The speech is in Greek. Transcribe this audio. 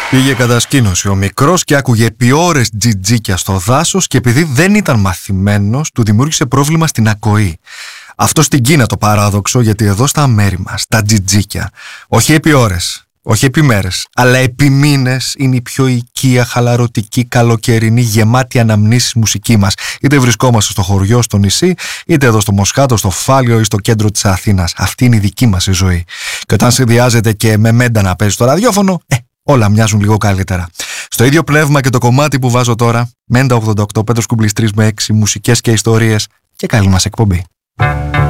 Πήγε κατασκήνωση ο μικρός και άκουγε επί ώρες τζιτζίκια στο δάσος και επειδή δεν ήταν μαθημένος, του δημιούργησε πρόβλημα στην ακοή. Αυτό στην Κίνα το παράδοξο, γιατί εδώ στα μέρη μας, τα τζιτζίκια, όχι επί ώρες, όχι επί μέρες, αλλά επί μήνες είναι η πιο οικία, χαλαρωτική, καλοκαιρινή, γεμάτη αναμνήσεις μουσική μας. Είτε βρισκόμαστε στο χωριό, στο νησί, είτε εδώ στο Μοσχάτο, στο Φάλιο ή στο κέντρο της Αθήνας. Αυτή είναι η δική μας η ζωή. Και όταν συνδυάζεται και με μέντα να παίζει στο ραδιόφωνο, όλα μοιάζουν λίγο καλύτερα. Στο ίδιο πνεύμα και το κομμάτι που βάζω τώρα, Μέντα 88, Πέτρος Κουμπλής 3 με 6, μουσικές και ιστορίες, και καλή μας εκπομπή.